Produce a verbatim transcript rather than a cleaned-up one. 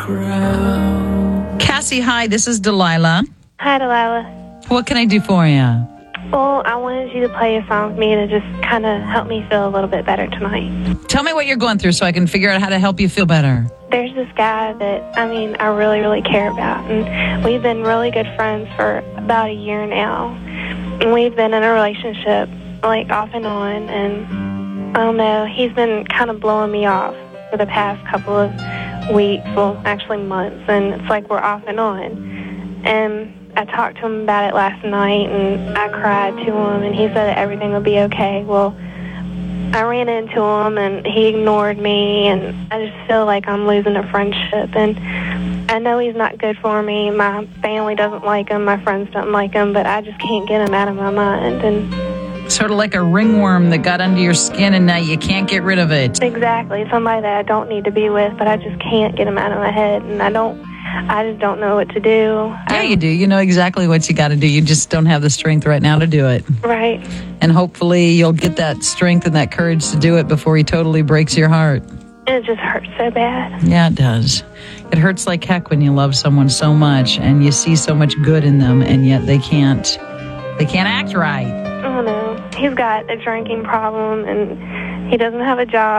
ground. Cassie, hi, this is Delilah. Hi, Delilah. What can I do for you? Well, I wanted you to play a song with me to just kind of help me feel a little bit better tonight. Tell me what you're going through so I can figure out how to help you feel better. There's this guy that, I mean, I really, really care about, and we've been really good friends for about a year now. And we've been in a relationship, like, off and on, and I don't know, he's been kind of blowing me off for the past couple of weeks, well, actually months, and it's like we're off and on. And I talked to him about it last night, and I cried to him, and he said that everything would be okay. Well, I ran into him, and he ignored me, and I just feel like I'm losing a friendship. And I know he's not good for me. My family doesn't like him. My friends don't like him, but I just can't get him out of my mind. And sort of like a ringworm that got under your skin, and now you can't get rid of it. Exactly. Somebody that I don't need to be with, but I just can't get him out of my head, and I don't... I just don't know what to do. Yeah, you do. You know exactly what you got to do. You just don't have the strength right now to do it. Right. And hopefully you'll get that strength and that courage to do it before he totally breaks your heart. And it just hurts so bad. Yeah, it does. It hurts like heck when you love someone so much and you see so much good in them, and yet they can't, they can't act right. I don't know. He's got a drinking problem, and he doesn't have a job.